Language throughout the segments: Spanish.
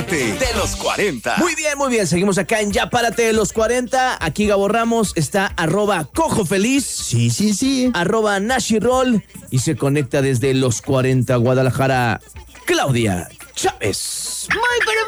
Párate de los 40. Muy bien. Seguimos acá en Ya Párate de los 40. Aquí Gabo Ramos está @CojoFeliz. Sí. @Nashirol. Y se conecta desde los 40 Guadalajara, Claudia Chávez. Muy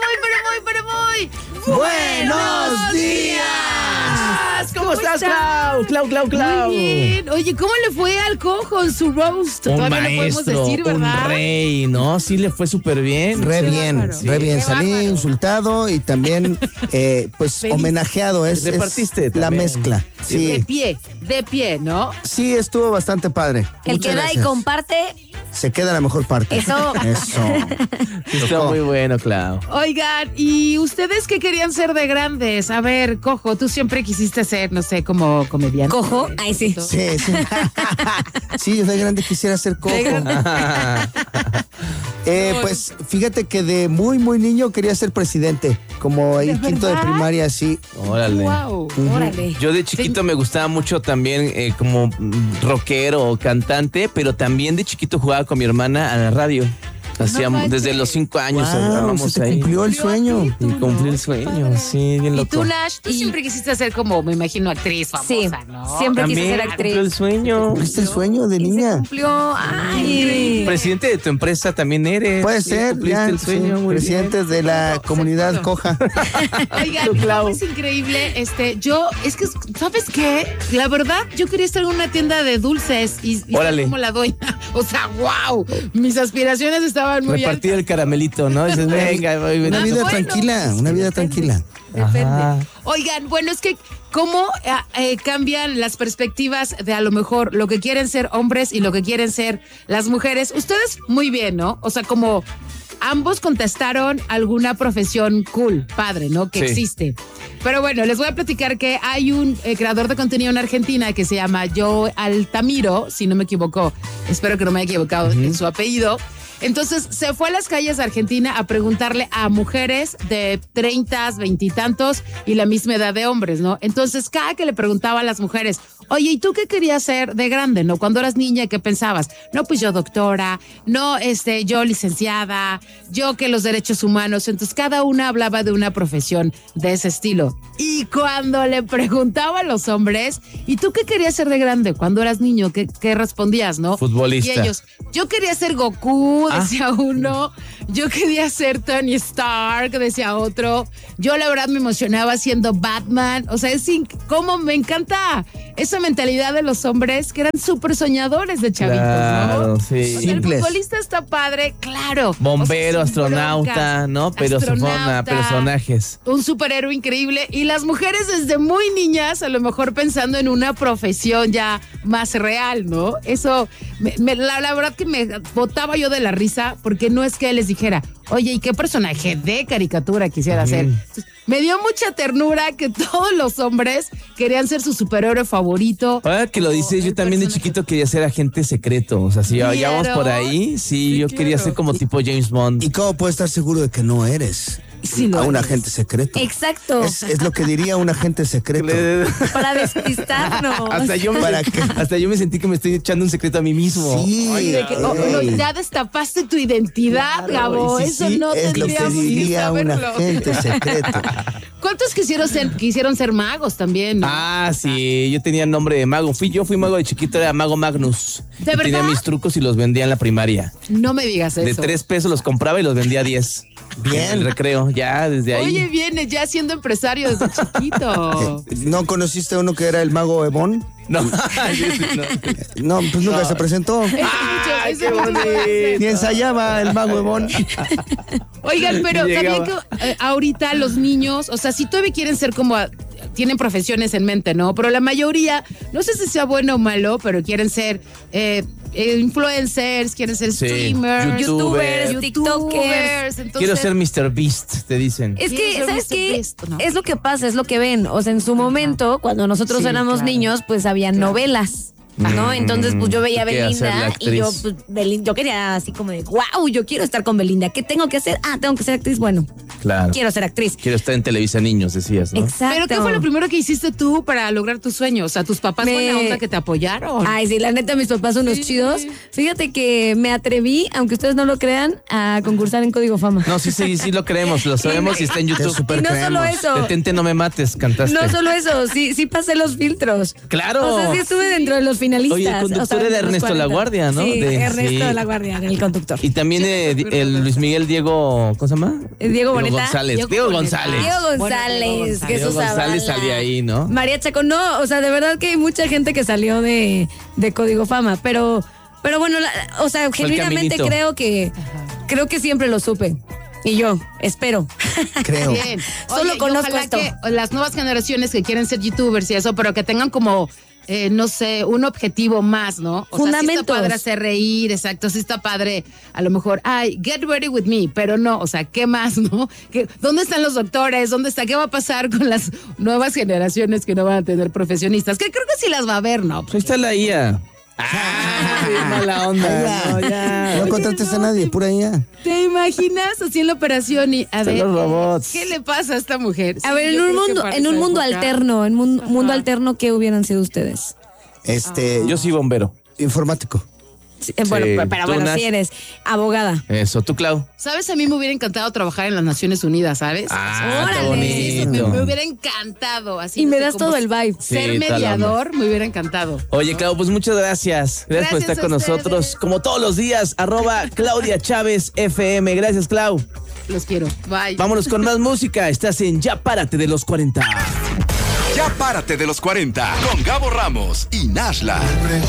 ¡Buenos días! ¿Cómo estás, Clau? Muy bien. Oye, ¿cómo le fue al Cojo en su roast? Un Todavía maestro, no podemos decir, ¿verdad? un rey, ¿no? Sí le fue súper bien. Re bien. Qué Salí bárbaro. insultado y también, pues, Feliz. homenajeado. Es Repartiste la también. mezcla. De Sí, pie, ¿no? sí, estuvo bastante padre. El Muchas que da y gracias. comparte, Se queda la mejor parte. Eso. Está muy bueno, Clau. Oigan, ¿y ustedes qué querían ser de grandes? A ver, Cojo, tú siempre quisiste ser, no sé, como comediante. cojo, ahí sí. Sí. Sí, yo de grande quisiera ser cojo. De grande. Pues fíjate que de muy niño quería ser presidente, como ahí ¿De quinto de verdad? primaria, sí. Órale. Wow. Órale. Yo de chiquito me gustaba mucho también como rockero o cantante, pero también de chiquito jugaba con mi hermana a la radio. Hacíamos manches. desde los 5 años Wow, estábamos se te ahí. cumplió el sueño. Y cumplí el sueño, sí, bien Y loco. tú, Nash, tú siempre quisiste ser como, me imagino, actriz famosa, Sí, ¿no? siempre quise También ser cumplió el actriz. sueño. ¿Cumpliste el sueño de Y se niña? cumplió. Ay. Presidente de tu empresa también eres. Puede Sí, ser, cumpliste ya, el sueño, sí, muy presidente de la comunidad Exacto. coja. Oigan, Tú, Clau. es increíble. Es que, ¿sabes qué? La verdad, yo quería estar en una tienda de dulces y ser Órale. como la doña. O sea, wow. Mis aspiraciones estaban muy Repartir altas. el caramelito, ¿no? Dices, venga, voy, Una ven. vida bueno, tranquila, una vida tranquila. Depende. Ajá. Oigan, bueno, es que cómo cambian las perspectivas de a lo mejor lo que quieren ser hombres y lo que quieren ser las mujeres. Ustedes muy bien, ¿no? O sea, como ambos contestaron alguna profesión cool, padre, ¿no? Que Sí. existe. Pero bueno, les voy a platicar que hay un creador de contenido en Argentina que se llama Joe Altamiro, si no me equivoco, espero que no me haya equivocado en su apellido. Entonces se fue a las calles de Argentina a preguntarle a mujeres de 30, 20 y tantos y la misma edad de hombres, ¿no? Entonces cada que le preguntaba a las mujeres, oye, ¿y tú qué querías ser de grande, no? Cuando eras niña, ¿qué pensabas? No, pues yo doctora, no, yo licenciada, yo que los derechos humanos. Entonces cada una hablaba de una profesión de ese estilo. Y cuando le preguntaba a los hombres, ¿y tú qué querías ser de grande cuando eras niño? ¿Qué respondías, no? Futbolista. Y ellos, yo quería ser Goku, decía uno. Yo quería ser Tony Stark, decía otro. Yo la verdad me emocionaba siendo Batman. O sea, cómo me encanta esa mentalidad de los hombres que eran súper soñadores de chavitos, Claro, ¿no? sí. O sea, el Simples. futbolista está padre, claro. Bombero, O sea, sin astronauta, broncas. ¿no? Pero se forma Astronauta, personajes. un superhéroe increíble. Y las mujeres desde muy niñas, a lo mejor pensando en una profesión ya más real, ¿no? Eso, la verdad que me botaba yo de la risa, porque no es que les dijera, oye, ¿y qué personaje de caricatura quisiera ser? Entonces, me dio mucha ternura que todos los hombres querían ser su superhéroe favorito. Ahora que lo dices, yo el también de personaje. chiquito quería ser agente secreto. O sea, si ya vamos por ahí, sí, yo quería claro. ser como tipo James Bond. ¿Y cómo puedes estar seguro de que no eres Sí, lo a un eres. agente secreto? Exacto. Es lo que diría un agente secreto. Para despistarnos. Hasta yo me sentí que me estoy echando un secreto a mí mismo. Sí, De que, no, ya destapaste tu identidad, Gabo. y sí, Eso sí, no es lo que tendríamos que diría un saberlo. agente secreto. ¿Cuántos quisieron ser magos también, no? Ah, sí, yo tenía nombre de mago. Yo fui mago de chiquito, era mago Magnus. ¿De Y verdad? tenía mis trucos y los vendía en la primaria. No me digas eso. De 3 pesos los compraba y los vendía a 10. Bien. En el recreo, ya desde ahí. Oye, viene ya siendo empresario desde chiquito. ¿No conociste a uno que era el mago Ebon? No, No, pues nunca se presentó. Ay, Ese qué mucho bonito. Ni ensayaba el mago Ebon. Oigan, pero Llegaba. ¿sabían que ahorita los niños, o sea, si todavía quieren ser como, tienen profesiones en mente, ¿no? Pero la mayoría, no sé si sea bueno o malo, pero quieren ser influencers, quieren ser Sí, streamers, youtubers, tiktokers. Entonces, Quiero ser Mr. Beast, te dicen. Es que, ¿Quieres ser ¿sabes Mr. qué? Beast, no? Es lo que pasa, es lo que ven. O sea, en su momento, cuando nosotros Sí, éramos claro. niños, pues había novelas. ¿No? Entonces, pues yo veía a Tú querías ser la Belinda y yo, actriz. pues, yo quería así como de, wow, yo quiero estar con Belinda. ¿Qué tengo que hacer? Ah, tengo que ser actriz. Bueno, Claro. quiero ser actriz. Quiero estar en Televisa Niños, decías, ¿no? Exacto. ¿Pero qué fue lo primero que hiciste tú para lograr tu sueño? O sea, ¿tus papás buena onda que te apoyaron? Ay, sí, la neta, mis papás son unos chidos. Fíjate que me atreví, aunque ustedes no lo crean, a concursar en Código Fama. No, sí lo creemos, lo sabemos y está en YouTube. Súper Y no solo creemos. eso. Detente, no me mates, cantaste. No solo eso, sí pasé los filtros. ¡Claro! O sea, sí estuve dentro de los finalistas. Oye, el conductor o sea, era de los Ernesto 40. Laguardia, ¿no? Sí, Ernesto sí. Laguardia, el conductor. Y también el Luis Miguel Diego, ¿cómo se llama? Diego Boneta. González. Diego Diego Boneta. González. Diego Bueno, González, Diego González. Jesús Diego González Zavala. salía ahí, ¿no? María Chaco, no, o sea, de verdad que hay mucha gente que salió de Código Fama, pero bueno, o sea, genuinamente caminito. creo que siempre lo supe. Y yo, espero. Creo. Bien. Solo Oye, conozco y ojalá esto. que las nuevas generaciones que quieren ser youtubers y eso, pero que tengan como, no sé, un objetivo más, ¿no? O sea, sí Fundamentos. está padre hacer reír, exacto, sí está padre, a lo mejor, get ready with me, pero no, o sea, ¿qué más, no? ¿Dónde están los doctores? ¿Dónde está? ¿Qué va a pasar con las nuevas generaciones que no van a tener profesionistas? Que creo que sí las va a haber, ¿no? Pues ahí está la IA. ¡Ah! Mala onda. No, ya. No contrates a nadie, pura IA. ¿Te imaginas así en la operación y a Están ver, los robots. ¿qué le pasa a esta mujer? A Sí, ver, yo en un creo que mundo, para en un esa mundo época- alterno, en un mundo alterno, ¿qué hubieran sido ustedes? Yo soy bombero. Informático. Sí, bueno, Sí, pero tú, bueno, Nash. si eres abogada. Eso, tú, Clau. ¿Sabes? A mí me hubiera encantado trabajar en las Naciones Unidas, ¿sabes? Ah, Órale. qué bonito. Me hubiera encantado. Así, Y no me sé, das como todo el vibe. Ser Sí, toda la mediador me hubiera encantado. Oye, Clau, pues muchas gracias. Gracias por Gracias estar a con ustedes. nosotros. Como todos los días, @Claudia Chávez FM. Gracias, Clau. Los quiero. Bye. Vámonos con más música. Estás en Ya Párate de los 40. Ya párate de los 40 con Gabo Ramos y Nashla.